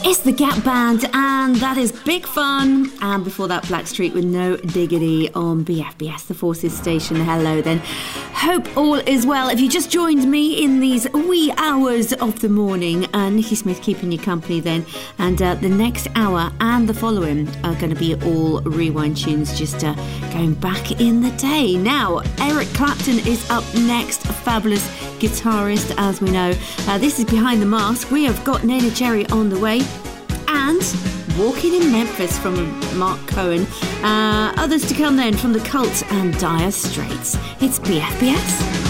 It's the Gap Band, and that is Big Fun. And before that, Blackstreet with No Diggity on BFBS, the Forces station. Hello then. Hope all is well. If you just joined me in these wee hours of the morning, Nikki Smith keeping you company then. And the next hour and the following are going to be all rewind tunes, just going back in the day. Now, Eric Clapton is up next, a fabulous guitarist, as we know. This is Behind the Mask. We have got Neneh Cherry on the way. And Walking in Memphis from Mark Cohen. Others to come then from The Cult and Dire Straits. It's BFBS.